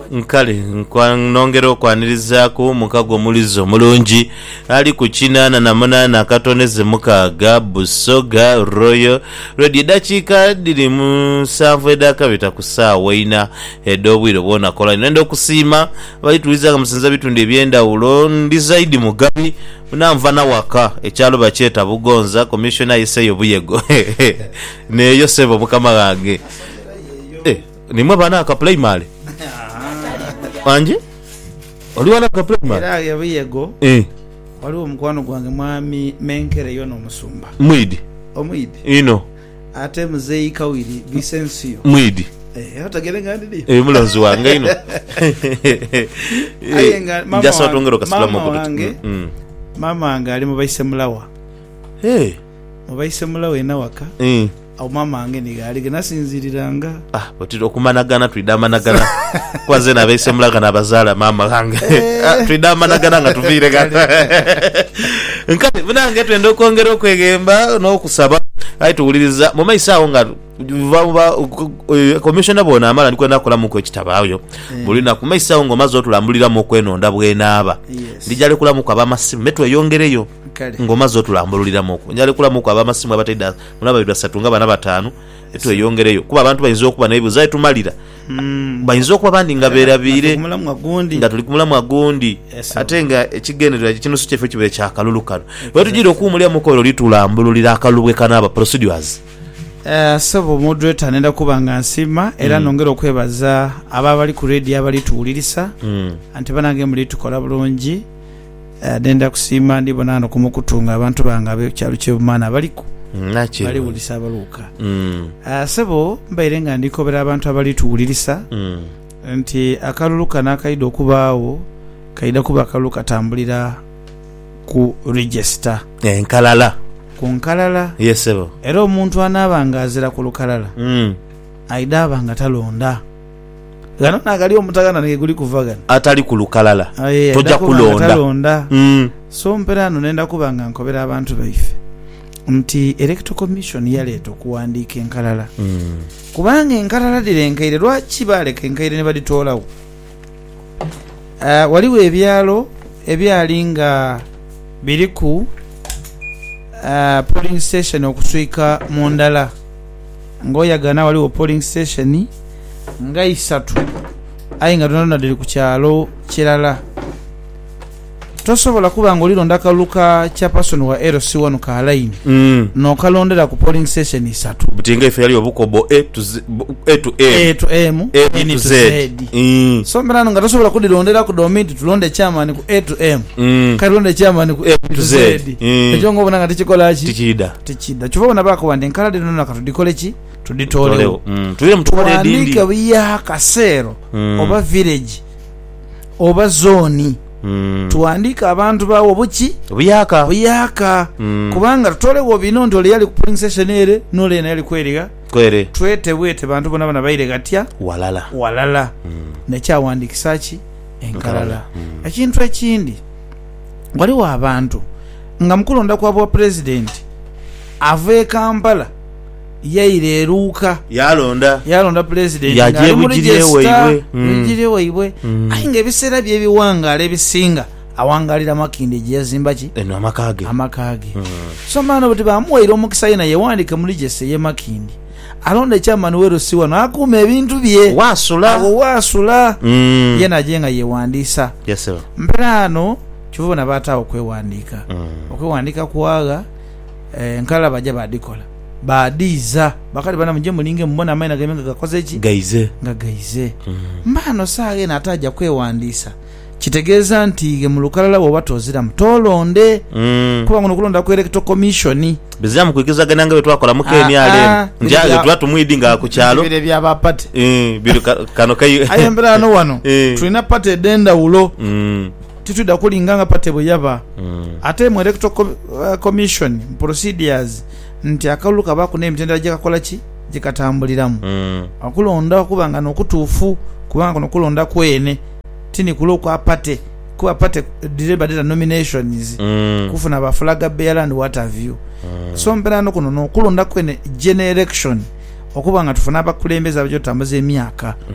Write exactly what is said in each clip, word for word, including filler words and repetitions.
nkale nkwangera okwanirizaako mukago mulizo mulungi ali ku kinaana na munaana akatoneze mukaaga Busoga Royal Radio dakiika diri musanvu edakabita ku ssaawa ina ed'obwire bwonakola nenda okusiima balituliza musinza bitundu ebyendawulo ndi zaidi mugabi munanva na waka ekyalo bakyeta Bugonza commissioner Iseyo Buyego neyo sebo mukama gange eh nimwe bana aka primary Anje? Oliwana ka primary? Era ya Buyego. Eh. Waliwo mukwano gwange mwami Menkere yono Musumba. Mwidi. Omwidi. Ino. Ate Muzeyi Kawiri Vicensio. Mwidi. Eh, hatagelenga ndidi. Eh, mulonzi wange ino. Ayenga mama. Njasa watongero kasalamu wange. Mm. Mama wange ali mu bayise mulawa. Eh. Mu bayise mulawa ena waka. Eh. Au mama wange nigali genasinziriranga. Ah, otito okumanagana tuidamanagana. Kwanze na bayise mulaga na bazala mama wange. Ah, tuidamanagana nga tuvire gata. Nkati bunange twende okongera okwegemba n'okusaba ayi tuwuliriza mu maisa awo nga vava commissioner bona amala ndiko nakola mu kwekitabayo bulina ku maisa awo ngoma zo tulambulira mu kwenonda bwenaaba ndijale kula mu kwaba masimu metu yongereyo ngoma zo tulambulira mu njale kula mu kwaba masimu abatenda mulaba bidasatu nga bana batano etu yongereyo kuba abantu bayinzo okuba naibuza etumalira bayinzo okuba bandi ngabera bire nga tuli kumulamu agundi atenga ekigendera kino su kyefe kibere kya kalulukano bwe tujira okumulya mu kolo litulambulira akalubwe kanaba procedures. Uh, sabo moderator nenda kubanga nsima era mm. nongera okwebaza aba bali ku radio abali tuwulirisa mm. anti banange muli tukola bulungi uh, nenda kusima ndi bonano kumukutunga abantu banga abe kyalo ky'obumana baliku nachi bali wulisa abaluka mm. uh, sabo mbayirenga ndikobera abantu abali tuwulirisa mm. nti akaluluka nakaido okubaawo kaida kuba akaluka tambulira ku register enkalala kunkalala yesebo era omuntu anabanga azira ku lukalala mm. aidaba nga talonda gano nagali omutagana ngeguli kuvagana atali ku lukalala toja kulonda talonda mm. so mperano nenda kubanga nkobera abantu baife nti electoral commission yaleeta okuwandiika enkalala mm. kubanga enkalala direnkaire lwaki baleka enkaire ne baditoolawo uh, waliwo ebyalo ebyali nga biriku Uh, polling station okuswika mu ndala ngoyagana waliwo polling station nga isatu ayi nga tonalona diri ku kyalo kirala tosobola kuba nga olilonda akaluka kya person wa L C one ka line mm. nokalondera ku polling station isatu butinga ife yali obukobo A to Z, A to A A to M A to Z mm. so mberano nga tosobola kudilondera ku domiti tulonde chairman ku A to M mm. kalonde chairman ku A to Z ekyo ngobona nga tikikola ki tikida tikida chuvona bako wande nkala dino na katudikole ki tuditolewo mm. tulire mtukole dindi andika biya kasero mm. oba village oba zone Mm. tuandika abantu bawo buki buyaka buyaka mm. kubanga tutolewo bino ndo yali ku polling station ere nole na yali kweriga kwere twete wete bantu bona bana baire gatya walala walala mm. ne kya wandikisachi enkalala mm. ekintu ekindi waliwo abantu nga mukulonda kwa bwa president ave Kampala yaire eruka yalonda yalonda president yaje bujire weibwe bujire weibwe ainga ebisera bye biwangala ebisinga awangalira Makinde je yazimba ki eno amakage amakage mm. so mano buti bamuwaira omukisa yina yewandika muri jese ye Makinde alonda chairman wero siwa no akuma ebintu bye wasula abo wasula mm. yena jenga yewandisa yes sir mprano chuvona bata okwewandika mm. okwewandika kuwaga eh, nkala baje badikola badiza bakali bana muje mulinge mbona amaina gamenga gakoze ki gaize nga gaize mm. mbano saage nataja kwewandisa kitegeza nti mu lukalala wo batozira mtolonde mm. kuba ngono kulonda ku electoral commission bizamu kuikiza gananga betu akola mukeni ale njaga twatu mwidinga ku kyalo bire bya bapate eh biro kano kai ayembera no wano tulina pate denda ulo mm. tituda kulinganga pate boyaba mm. ate mu electoral commission procedures nti akaluka bako ne mtendera je kakola ki je katambuliramu mm. akulonda kubanga nokutufu kubanga nokulonda kwene tini kuloko apate ku apate direba data nominations mm. kufuna ba flag bearer and what have you mm. so mperano kuno nokulonda kwene general election okubanga tufuna abakulembeza byo tambaze emyaka mm.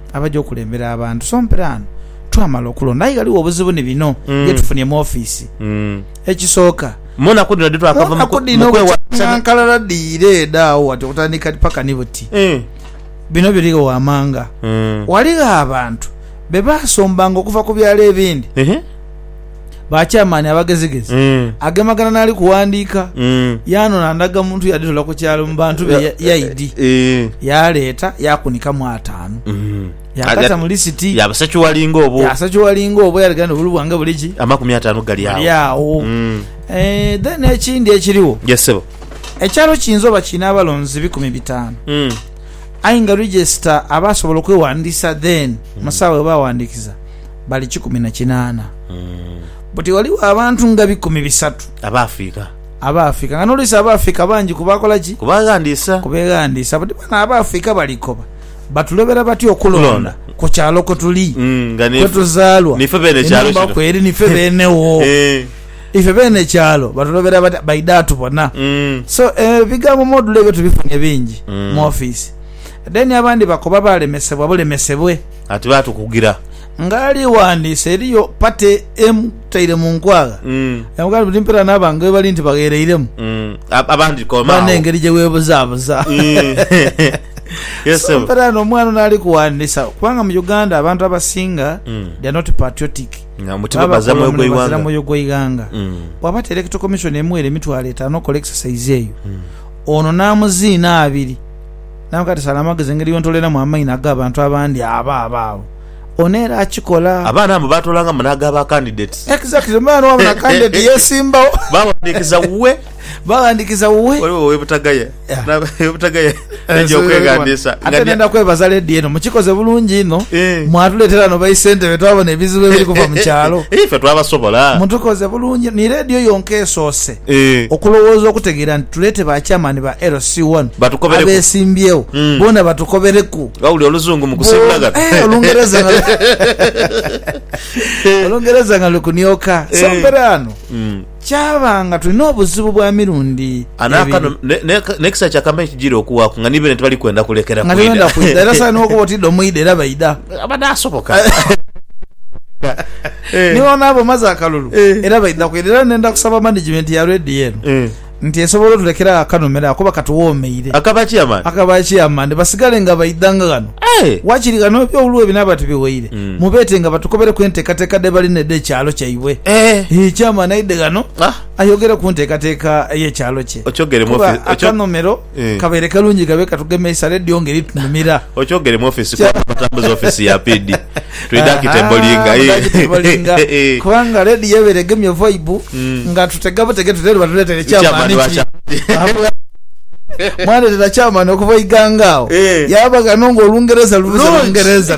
abajja okulembera abantu so mperano twamala okulonda ayi galiwo obuzibu ne bino Mm. bye tufunye mu office Mm. ekisooka muna kudino ditu akava mu kudino nkalala diire daawo wati okutandika paka nibuti Mm. bino biriwo wamanga Mm. waliwo abantu be basombanga okuva ku byalo ebindi Ehe. bakyamaani abagezigezi Mm. agemagana naali kuwandiika Mm. yano nandaga muntu yaditula ku kyalo mu bantu be yaidi Eh. yaleeta yakunika mu ataano Mm. yakata mu lisiti yabasakiwalinga obwo yasakiwalinga obwo yaligana obulu bwange buliki amakumi ataano gali awo yawo Mm. eh, then ekindi ekiriwo yesebo ekyalo kiyinza oba kirina abalonzi bikumi bitaano Mm. ayi nga register abasobola okwewandiisa then musawo we bawandikiza bali kikumi na kinaana buti waliwo abantu nga bikumi bisatu abaafrika abaafrika nga nolisa abaafrika bangi kubakolaki kubagandiisa kubegandiisa buti bana abaafrika balikoba batulobera batya okulonda ku kyalo kwe tuli Mm, nga ne- kwetuzaalwa nife bene kyalo kino. kweri nife benewo Eh. ife bene kyalo batulobera batya baidatu bona Mm. so ebigambo modulo ebyo tubifunye bingi Mm. mu office then abandi bakoba balemesebwa bulemesebwe ati batukugira ngali wandiise eriyo pate emutaire mu nkwaga Mm. emugamba buti mpera n'abange bali nti bagereiremu Mm. Ab- abandi bana komaawo engeri gye weebuzaabuza Mm. Yes, so sir. mpera n'omwana naali kuwandiisa kubanga mu uganda abantu abasinga Mm. they are not patriotic nga mutima bazamu ogweiwanga moyo gw'eiganga Mm. bw'aba te electoral commission emuwera emitwalo etaano okola exercise eyo ono n'amuziina abiri namukati sala amagezi engeri yontoleramu amaina ag'abantu abandi aba abaawo ono era akikola abaana abo batolanga munaga ba candidates exactly omwana wabona candidate yesimbawo bawandikiza we bawandikiza wuwe waliwo webutagaya Yeah. Na- webutagaya ejja okwegandiisa ate nenda kwebaza ledi eno mukikoze bulungi ino Eh. mwatuleetera no bayisente betwabona ebizibu ebiri kuva mu kyalo ife twabasobola mutukoze bulungi ni rediyo yonka esoose Eh. okulowooza okutegeera nti tuleete bakyamaani ba L C one Batukobereku. abeesimbyewo Mm. boona batukobereku wawuli oluzungu mu kusimbulagana Eh, olungereza nga olungereza nga lukunyoka Eh. somperano Mm. kyabanga tulina obuzibu bwa mirundi anakano nekisa kyakamba ekijira okuwaku nga nibene tebali kwenda kulekera nga tebenda kwida era saana okuba otidde omuyida era bayida abadde asoboka niwona abo maze akalulu Eh. era bayida kwida era nenda kusaba management ya redi eno Eh. nti esobola otulekera akanomera akuba katuwoomeire akabaki amani akabakiyamande basigale nga bayidanga gano wakiri gano ebyowulwa ebina batubiweire Mm. mubeete nga batukobere kwenteekateeka de balinedde ekyalo kyaiwe ekyamaani ayidde gano Ah. ayogere ku nteekateeka y'ekyalo kye okyogere mu kuba office- okyo- akanomero Eh. kabeere kalungi kabe katugemeisa rediyo ngeri tunumira okyogere mu office kwa batambuza office ya P D twidakite Aha, mbolinga mudakite mbolinga. Eh. kubanga rediyo ebeere egemye vibe Mm. nga tutega butege tutere batuleetere Chairman wa kyamaani cha- mwanetera kyamaani okuva iganga awo Eh. yabaga nonga olungereza lubuze Lungi. olungereza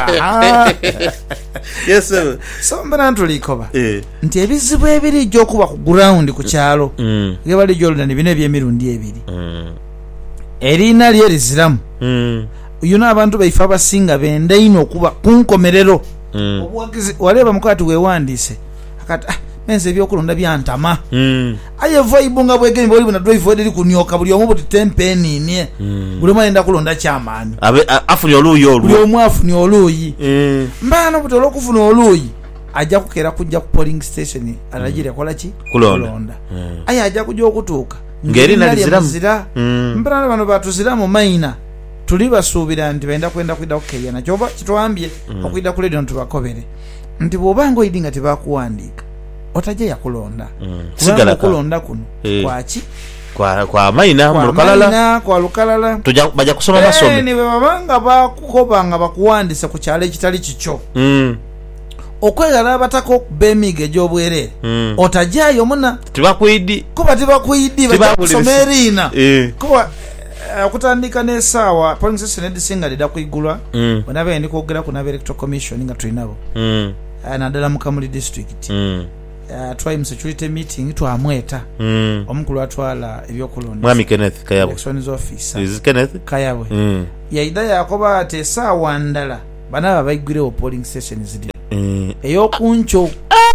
Yes, sir. so mbera ntulikoba Eh. nti ebizibu ebirijja okuba ku gurawundi ku kyalo Mm. gebalijja oludani bino ebyemirundi ebiri Mm. eriina lye liziramu Mm. yona abantu baife abasinga benda ino okuba ku nkomerero Mm. obuwagizi waleeba mukati wewandiise akati ah, menze ebyokulonda byantama Mm. aye vibe nga bwegenye bwoli buna drive eri kunyoka buli omu buti tempe eninie Mm. buli omu ayenda kulonda kyamaani Abe- a- afunye oluuyi buli olwo omu afunye oluuyi Mm. mbaana buti olwokufuna oluuyi ajja kukeera kujja ku polling station alagire kolaki Kulonda. Mm. aye ajja kujja okutuuka Ng'eriina ng'eriina liziramu. lyemuzira. Mm. mbaana bano batuzira mu maina tuli basuubira nti baenda kwenda kwida kukeya nakyoba kitwambye okwida ku ledio ntubakobere nti bw'obanga oyidi nga tebakuwandiika otajja yakulonda Mm. kubanga Sigala ka. okulonda kuno Eh. kwaki kwa kwa maina mu kwa lukalala maina, kwa lukalala tujja bajja kusoma Eh, basome ne bwe babanga bakukoba nga bakuwandisa ku kyalo ekitali kikyo Mm. okwegala abatako okuba emiga egy'obwereere Mm. otajjayo muna tibakwidi kuba tebakuyidi Tebawuliriza. bakusoma eriina Eh. kuba eh, okutandika n'essaawa polling station edisinga lidda kuigulwa Mm. bwenabeera ndi kwogera ku naba electoral commission nga tulinabo Mm. Eh, naddala mu Kamuli district Mm. Eh, twali mu security meeting twamweta Mm. omukulu atwala ebyokulonda Mwami Kenneth Kayabwe elections officer is it Kenneth Kayabwe Mm. yaida yakoba ati essaawa ndala banaba baigwirewo polling station ziri Mm. ey'okunkyo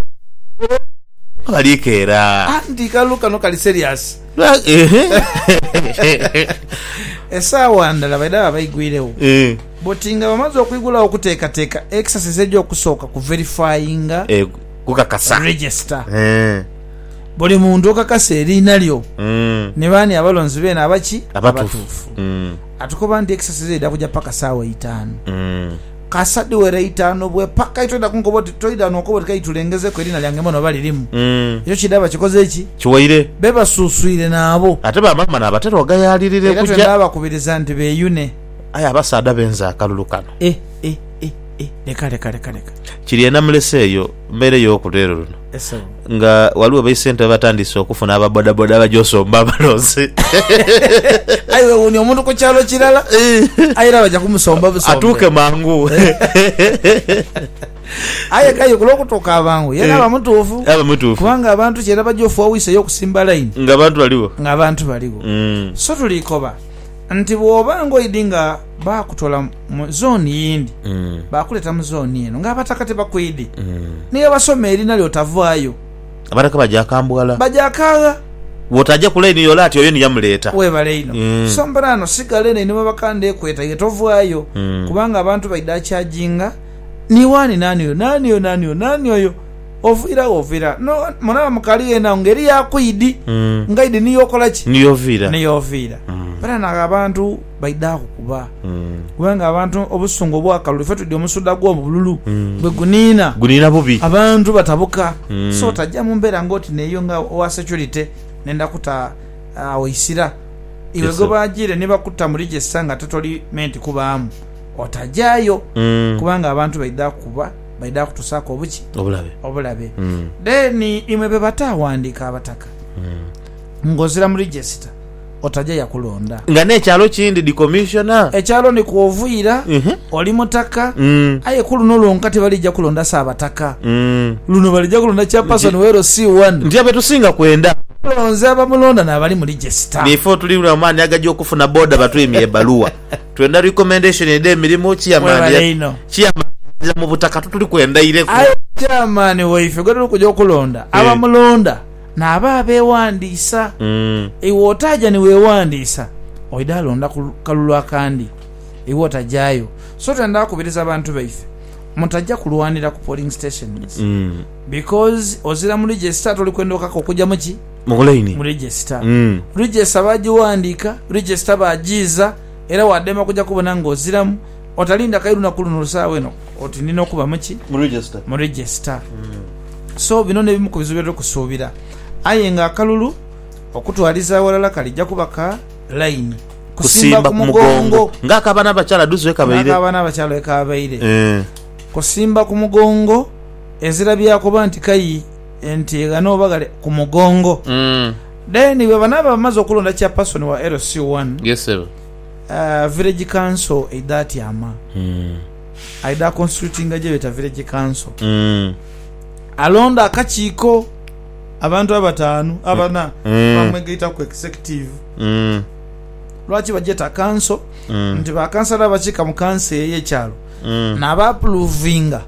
balikeera anti kalu kano kali serious Ehe. essaawa ndala baida babaigwirewo Eh. boti nga bamaze okuyigulawo okuteekateeka exercise ejja okusooka ku verifyinga eh, kukakasa register eh. buli muntu okakasa eriina lyo mm. ne baani abalonzi beena abaki abatuufu mm. atukoba nti exercise edda kujja paka saawa itaano mm. kasadi wera itaano bwe paka itoida kunkoboti toida nokoboti kaitulengeze ku eriina lyange mono balirimu mm. ekyo kidaba kikoze eki kiwaire bebasuusuire naabo ate bamama n'abatera ogayalirire era kujja twenda abakubiriza nti beeyune aye abasaada benza akalulu kano eh, eh, eh, eh. leka leka leka leka kiri enamulese eyo mbeere y'okuleero luno esebo nga waliwo baisente batandise okufuna ababodaboda abajosomba abalonzi ayiwe wuni omuntu ku kyalo kirala ayira bajja kumusomba busombe atuuke mangu aye gaye kulwokutuuka abangu yera abamutuufu abamutuufu kubanga abantu kyera bajja ofuwawiiseyo okusimba layini nga abantu baliwo nga abantu baliwo mm. so tulikoba nti bw'obanga oyidi nga bakutola mu zooni yindi mm. bakuleta mu zooni eno ng'abataka tebakwidi mm. niye basoma erina lyotavaayo abataka bajakambwala bajakaaga wotajja ku layini yola ati oyo niyamuleeta webale ino mm. so mbalano sigala eno enima bakandeekweta ye tovaayo mm. kubanga abantu baida akyajinga niwaani naaniyo naaniyo naaniyo naani oyo ovira ovira no mwana mukali ena ngeri yakwidi mm. ngaidi niyo okolaki niyo vira niyo ovira mm. bana abantu baida kukuba mm. kubanga abantu obusungu bwakalulu fe tudde omusudda gw'omubululu mm. bwe guniina guniina bubi abantu batabuka mm. so tajja mu mbeera ng'oti neeyo nga owa security nenda kuta awoisira uh, iwe yes, go baagire ne bakutta mu register nga totoli menti kubaamu otajjaayo mm. kubanga abantu baida kuba baida kutusaako obuki obulabe obulabe mm. then imwe be bataawandiika abataka mm. ng'ozira mu register otajja yakulonda nga n'ekyalo kindi di commissioner ekyalo ni kuovuira mm-hmm. oli mutaka mm. aye ku luno lwonka tebalijja kulonda saabataka mm. luno balijja kulonda chairperson wero c one nti abe tusinga kwenda lonze abamulonda n'abali mu register before tuli amaani agajja okufuna boda batwemye ebaluwa twenda recommendation ede emirimu kiyamanya mu butaka tutuli kwendaireko aye chairman waife gwe tuli kujja okulonda eh. abamulonda n'aba abeewandiisa mm. ewe otajja ne weewandiisa oida alonda ku kalulu akandi ewe otajjaayo so twenda akubiriza abantu baife mutajja kulwanira ku polling stations mm. because ozira mu register toli kwendokako okujja muki mulayini mu register mm. register bagiwandiika register bagiiza era waddema kujja kubona ng'oziramu otalinda kairu nakuluno lusaawa eno oti nina okuba muki mu register mu register mm. so bino ne bimu ku bizibu by'okusuubira aye nga akalulu okutwaliza awalala kalijja kuba ka layini kusimba ku mugongo ng'akabaana abakyala duzo ekabaire ng'akabaana abakyala ekabaire eh. kusimba ku mugongo ezirabyakuba nti kayi nti ganoobagale ku mugongo mm. then bwe banaaba bamaze okulonda chairperson wa L C one yes sir uh, village council eidatyama mm. aida constituting gye beta village council mm. alonda akakiiko abantu abataano abana mm. bamwegaita ku executive mm. lwaki bajeta council mm. nti bakansala abakika mu council ey'ekyalo mm. n'abaapuruvinga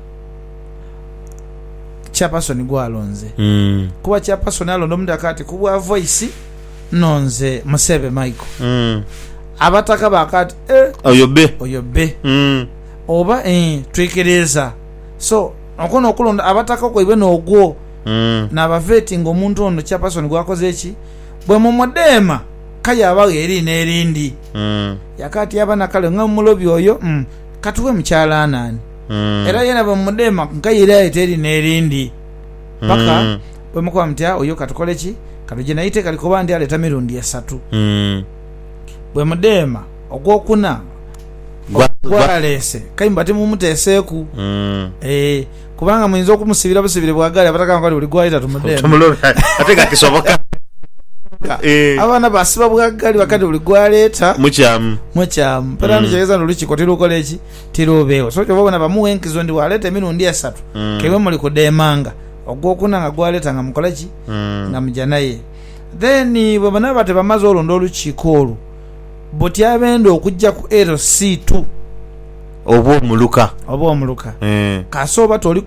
chairperson gwalonze mm. kuba chairperson alonda omuntu akati kubwa voice nonze Musebe Michael mm. abataka bakati eh, oyobe oyobe mm. oba eh, twekereza so okono okulonda abataka kwebwe n'ogwo mm. n'abaveting omuntu ono chairperson gwakoze eki bwe mu mudema kaya abaga eri n'erindi mm. yakati abana kale nga mulobi oyo mm, katuwe mukyala anani mm. era yena bwe mudema nkayira eteri n'erindi paka mm. bwe mukuba mutya oyo katukole ki katuje nayite kalikoba ndi aleta mirundi esatu mm. bwe mudema ogwokuna gwalese kayimba temumuteeseeku mm. eh, kubanga muyinza okumusibira busibire bwagaali abatakanga kali buli gwaleta tumudema ate kakisoboka eh. Abana basiba bwagaali bakati buli gwaleta mukyamu mukyamu pera mm. nkyegeza nolukiko tirukola eki tirubeewo so kyova bona bamuwa enkizo ndi waleta emirundi esatu mm. kewe muli kudemanga ogwokuna nga gwaleta nga mukola ki mm. nga mujja naye then bwe bana bate bamaze olonda olukiiko olwo boti abenda okujja ku L C two oba omuluka oba omuluka mm. kasoba toli